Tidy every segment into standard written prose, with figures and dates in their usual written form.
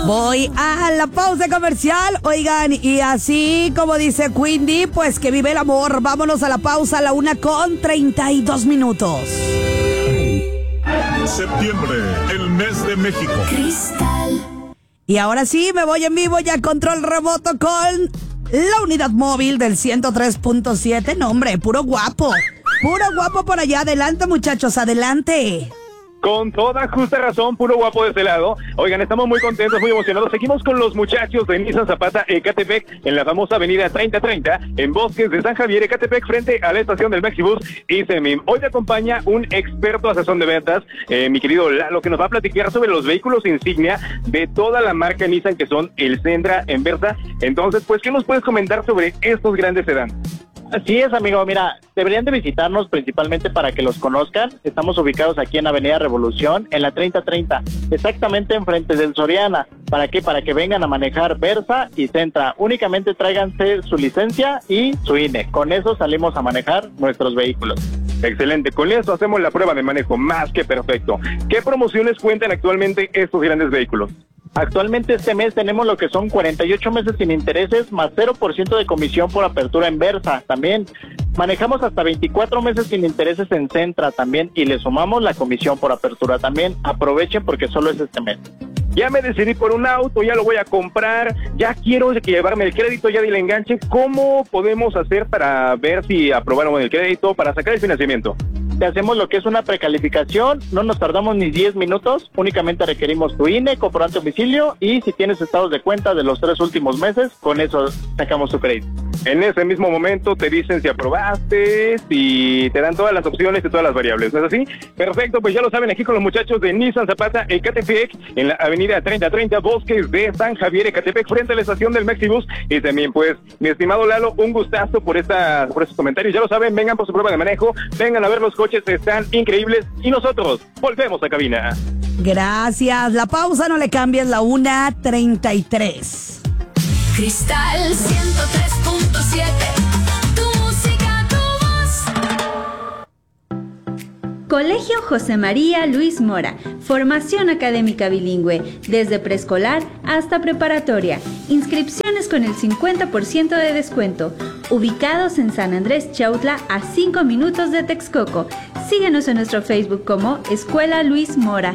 Voy a la pausa comercial, oigan, y así como dice Quindy, pues que vive el amor. Vámonos a la pausa a la 1:32. Septiembre, el mes de México. Cristal. Y ahora sí, me voy en vivo ya control remoto con la unidad móvil del 103.7. No, hombre, puro guapo por allá. Adelante, muchachos, adelante. Con toda justa razón, puro guapo de este lado. Oigan, estamos muy contentos, muy emocionados. Seguimos con los muchachos de Nissan Zapata, Ecatepec, en la famosa avenida 3030, en Bosques de San Javier, Ecatepec, frente a la estación del Mexibus y Semim. Hoy te acompaña un experto asesor de ventas, mi querido Lalo, que nos va a platicar sobre los vehículos insignia de toda la marca Nissan, que son el Sentra, en Versa. Entonces, pues, ¿qué nos puedes comentar sobre estos grandes sedán? Así es, amigo. Mira, deberían de visitarnos principalmente para que los conozcan. Estamos ubicados aquí en Avenida Revolución, en la 3030, exactamente enfrente del Soriana. ¿Para qué? Para que vengan a manejar Versa y Sentra. Únicamente tráiganse su licencia y su INE. Con eso salimos a manejar nuestros vehículos. Excelente, con eso hacemos la prueba de manejo, más que perfecto. ¿Qué promociones cuentan actualmente estos grandes vehículos? Actualmente este mes tenemos lo que son 48 meses sin intereses más 0% de comisión por apertura en Versa también. Manejamos hasta 24 meses sin intereses en Sentra también y le sumamos la comisión por apertura también. Aprovechen porque solo es este mes. Ya me decidí por un auto, ya lo voy a comprar, ya quiero llevarme el crédito, ya di el enganche. ¿Cómo podemos hacer para ver si aprobaron el crédito, para sacar el financiamiento? Te hacemos lo que es una precalificación, no nos tardamos ni 10 minutos, únicamente requerimos tu INE, comprobante de domicilio y si tienes estados de cuenta de los 3 últimos meses, con eso sacamos tu crédito. En ese mismo momento te dicen si aprobaste, si te dan todas las opciones y todas las variables, ¿no es así? Perfecto, pues ya lo saben, aquí con los muchachos de Nissan Zapata, Ecatepec, en la avenida 3030, Bosques de San Javier, Ecatepec, frente a la estación del Mexibus. Y también, pues, mi estimado Lalo, un gustazo por esos comentarios. Ya lo saben, vengan por su prueba de manejo, vengan a ver los coches, están increíbles. Y nosotros volvemos a cabina. Gracias, la pausa, no le cambies, la 1:33. Cristal 103.7, tu música, tu voz. Colegio José María Luis Mora, formación académica bilingüe, desde preescolar hasta preparatoria, inscripciones con el 50% de descuento, ubicados en San Andrés Chautla a 5 minutos de Texcoco. Síguenos en nuestro Facebook como Escuela Luis Mora.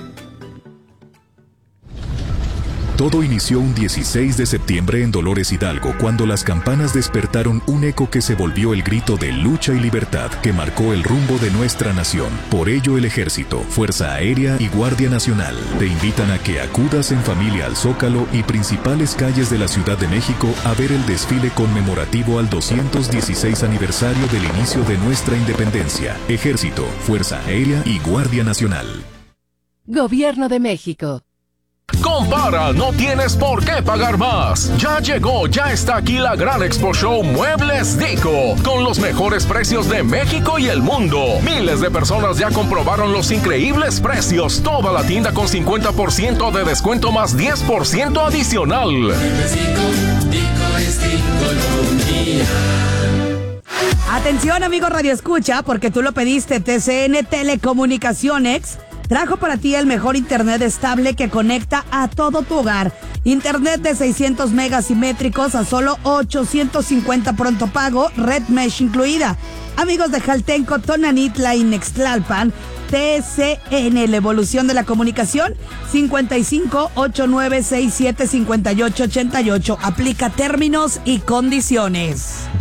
Todo inició un 16 de septiembre en Dolores Hidalgo, cuando las campanas despertaron un eco que se volvió el grito de lucha y libertad que marcó el rumbo de nuestra nación. Por ello, el Ejército, Fuerza Aérea y Guardia Nacional te invitan a que acudas en familia al Zócalo y principales calles de la Ciudad de México a ver el desfile conmemorativo al 216 aniversario del inicio de nuestra independencia. Ejército, Fuerza Aérea y Guardia Nacional. Gobierno de México. Compara, no tienes por qué pagar más. Ya llegó, ya está aquí la gran Expo Show Muebles Dico, con los mejores precios de México y el mundo. Miles de personas ya comprobaron los increíbles precios. Toda la tienda con 50% de descuento más 10% adicional. Atención, amigo Radio Escucha, porque tú lo pediste. TCN Telecomunicaciones trajo para ti el mejor internet estable que conecta a todo tu hogar. Internet de 600 megas simétricos a solo 850 pronto pago, red mesh incluida. Amigos de Jaltenco, Tonanitla y Nextlalpan, TCN, la evolución de la comunicación, 5589675888. Aplica términos y condiciones.